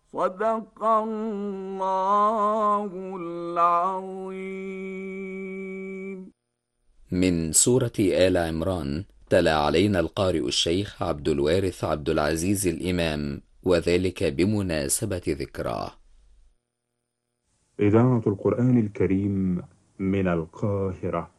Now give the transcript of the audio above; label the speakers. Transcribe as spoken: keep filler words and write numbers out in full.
Speaker 1: صدق الله العظيم.
Speaker 2: من سورة آل عمران. تلا علينا القارئ الشيخ عبد الوارث عبد العزيز الإمام، وذلك بمناسبة ذكراه.
Speaker 3: إذاعة القرآن الكريم من القاهرة.